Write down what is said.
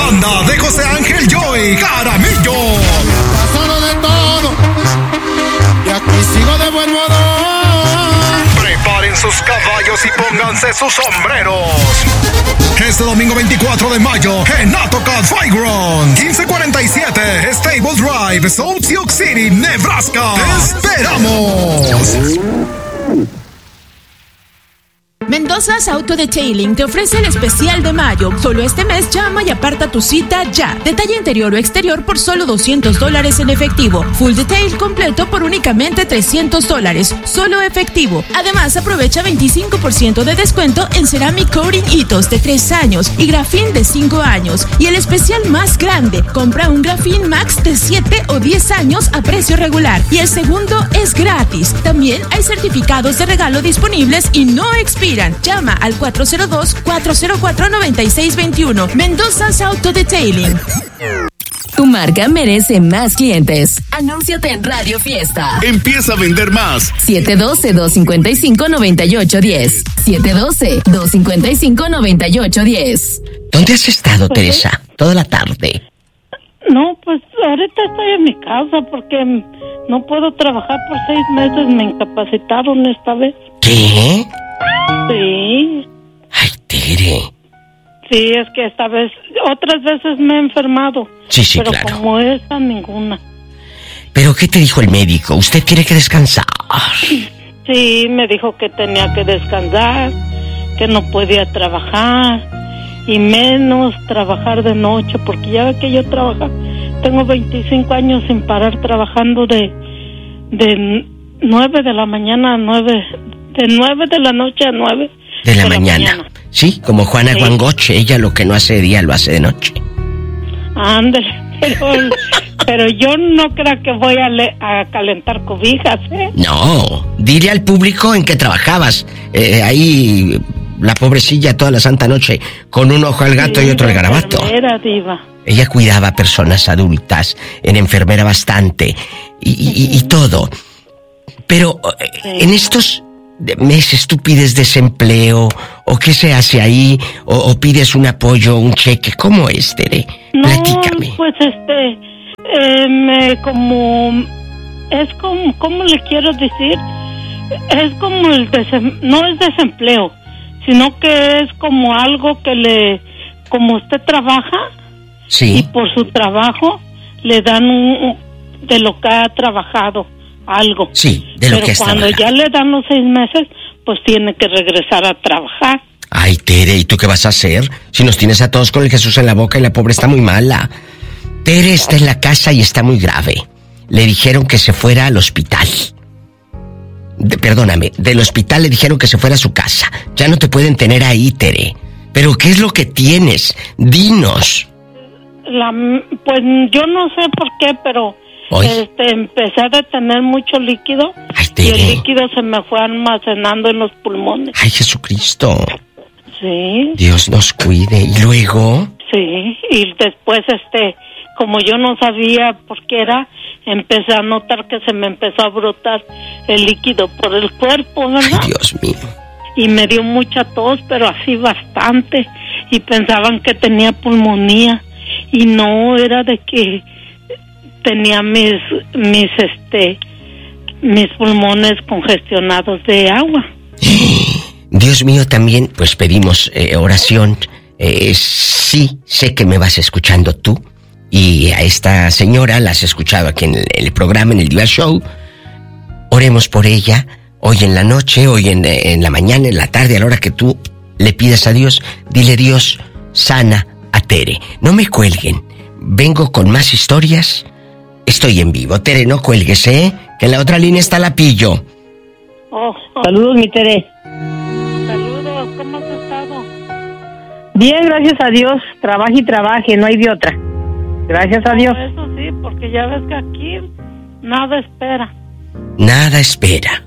banda de José Ángel Joy Jaramillo. Pasaron de todo y aquí sigo de buen modo. Preparen sus caballos y pónganse sus sombreros. Este domingo 24 de mayo en AutoCAD Fairground, 1547 Stable Drive, South Sioux City, Nebraska. ¡Te esperamos! Mendoza's Auto Detailing te ofrece el especial de mayo. Solo este mes llama y aparta tu cita ya. Detalle interior o exterior por solo $200 en efectivo. Full detail completo por únicamente $300. Solo efectivo. Además, aprovecha 25% de descuento en Ceramic Coating Hitos de 3 años y Grafin de 5 años. Y el especial más grande, compra un Grafin Max de 7 o 10 años a precio regular. Y el segundo es gratis. También hay certificados de regalo disponibles y no expiran. Llama al 402-404-9621. Mendoza's Auto Detailing. Tu marca merece más clientes. Anúnciate en Radio Fiesta. Empieza a vender más. 712-255-9810. 712-255-9810. ¿Dónde has estado, Teresa? Toda la tarde. No, pues ahorita estoy en mi casa porque no puedo trabajar por 6 meses. Me incapacitaron esta vez. ¿Qué? Sí. Ay, Tere. Sí, es que esta vez, otras veces me he enfermado. Sí, pero claro. Como esta, ninguna. ¿Pero qué te dijo el médico? ¿Usted tiene que descansar? Sí, me dijo que tenía que descansar, que no podía trabajar, y menos trabajar de noche, porque ya ve que yo tengo 25 años sin parar trabajando de 9 de la mañana a 9... De 9 de la noche a 9 de la mañana. Sí, como Juana Guangoche, ella lo que no hace de día lo hace de noche. Ándale, pero yo no creo que voy a calentar cobijas, ¿eh? No, dile al público en qué trabajabas. Ahí la pobrecilla toda la santa noche con un ojo al gato y otro al garabato. Era diva. Ella cuidaba a personas adultas, era enfermera bastante y todo. Pero en estos meses tú pides desempleo o qué se hace ahí o pides un apoyo, un cheque, ¿cómo es, Tere? No, platícame. Pues ¿cómo le quiero decir? Es como no es desempleo, sino que es como algo que como usted trabaja, sí, y por su trabajo le dan de lo que ha trabajado algo. Sí, de lo que has trabajado. Pero cuando ya le dan los 6 meses, pues tiene que regresar a trabajar. Ay, Tere, ¿y tú qué vas a hacer? Si nos tienes a todos con el Jesús en la boca y la pobre está muy mala. Tere está en la casa y está muy grave. Le dijeron que se fuera al hospital. Perdóname, del hospital le dijeron que se fuera a su casa. Ya no te pueden tener ahí, Tere. ¿Pero qué es lo que tienes? Dinos. Pues yo no sé por qué, pero empecé a tener mucho líquido. Ay, Tere. Y el líquido se me fue almacenando en los pulmones. Ay, Jesucristo. Sí. Dios nos cuide. ¿Y luego? Sí, y después como yo no sabía por qué era, empecé a notar que se me empezó a brotar el líquido por el cuerpo, ¿verdad? Ay, Dios mío. Y me dio mucha tos, pero así bastante, y pensaban que tenía pulmonía, y no, era de que tenía mis pulmones congestionados de agua. Dios mío, también pues pedimos oración. Sí, sé que me vas escuchando tú y a esta señora la has escuchado aquí en el programa, en el Diva Show. Oremos por ella hoy en la noche, hoy en la mañana, en la tarde, a la hora que tú le pidas a Dios. Dile: Dios, sana a Tere. No me cuelguen, vengo con más historias. Estoy en vivo. Tere, no cuelgues, que en la otra línea está la Pillo. Saludos, mi Tere. Saludos, ¿cómo has estado? Bien, gracias a Dios. Trabaje y trabaje, no hay de otra. Gracias a Dios. Eso sí, porque ya ves que aquí nada espera. Nada espera.